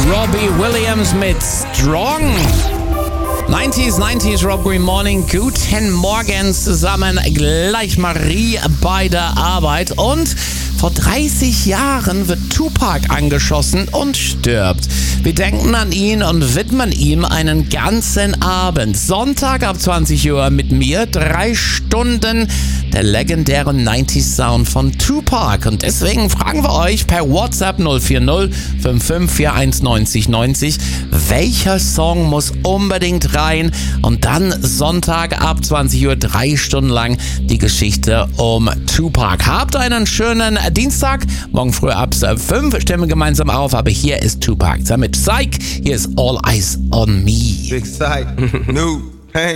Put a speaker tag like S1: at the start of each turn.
S1: Robbie Williams mit Strong. 90s, Rob Green Morning. Guten Morgen zusammen. Gleich Marie bei der Arbeit. Und vor 30 Jahren wird Tupac angeschossen und stirbt. Wir denken an ihn und widmen ihm einen ganzen Abend. Sonntag ab 20 Uhr mit mir 3 Stunden der legendäre 90s Sound von Tupac. Und deswegen fragen wir euch per WhatsApp 040 5541 90 90, welcher Song muss unbedingt rein? Und dann Sonntag ab 20 Uhr 3 Stunden lang die Geschichte um Tupac. Habt einen schönen Dienstag. Morgen früh ab 5 stellen wir gemeinsam auf. Aber hier ist Tupac. Mit Psych, hier ist All Eyes on Me.
S2: Big Psych. New.